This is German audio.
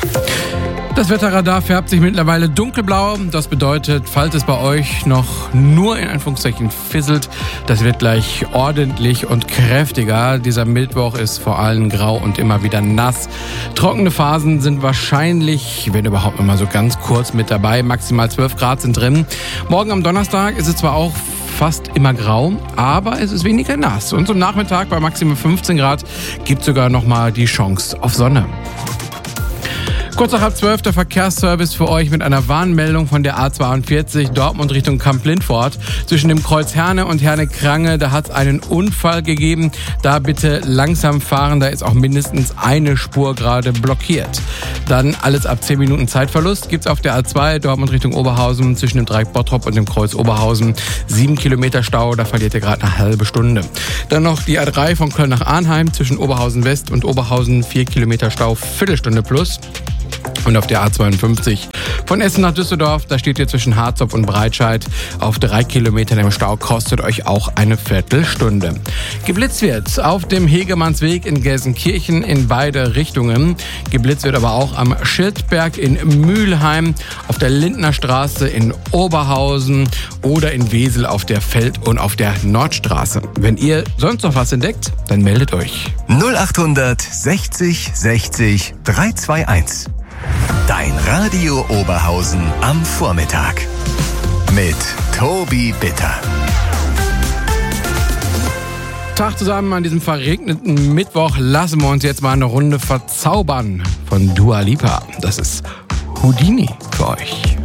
Das Wetterradar färbt sich mittlerweile dunkelblau. Das bedeutet, falls es bei euch noch nur in Anführungszeichen fisselt, das wird gleich ordentlich und kräftiger. Dieser Mittwoch ist vor allem grau und immer wieder nass. Trockene Phasen sind wahrscheinlich, wenn überhaupt, immer so ganz kurz mit dabei. Maximal 12 Grad sind drin. Morgen am Donnerstag ist es zwar auch fast immer grau, aber es ist weniger nass. Und zum Nachmittag bei maximal 15 Grad gibt es sogar nochmal die Chance auf Sonne. Kurz nach 11:30 der Verkehrsservice für euch mit einer Warnmeldung von der A42 Dortmund Richtung Kamp-Lindfort. Zwischen dem Kreuz Herne und Herne-Krange, da hat es einen Unfall gegeben. Da bitte langsam fahren, da ist auch mindestens eine Spur gerade blockiert. Dann alles ab 10 Minuten Zeitverlust gibt's auf der A2 Dortmund Richtung Oberhausen zwischen dem Dreieck Bottrop und dem Kreuz Oberhausen. 7 Kilometer Stau, da verliert ihr gerade eine halbe Stunde. Dann noch die A3 von Köln nach Arnheim zwischen Oberhausen West und Oberhausen, 4 Kilometer Stau, Viertelstunde plus. Und auf der A52 von Essen nach Düsseldorf, da steht ihr zwischen Harzopf und Breitscheid auf 3 Kilometern im Stau, kostet euch auch eine Viertelstunde. Geblitzt wird auf dem Hegemannsweg in Gelsenkirchen in beide Richtungen. Geblitzt wird aber auch am Schildberg in Mülheim, auf der Lindner Straße in Oberhausen oder in Wesel auf der Feld- und auf der Nordstraße. Wenn ihr sonst noch was entdeckt, dann meldet euch. 0800 60 60 321. Dein Radio Oberhausen am Vormittag. Mit Tobi Bitter. Tag zusammen an diesem verregneten Mittwoch. Lassen wir uns jetzt mal eine Runde verzaubern von Dua Lipa. Das ist Houdini für euch.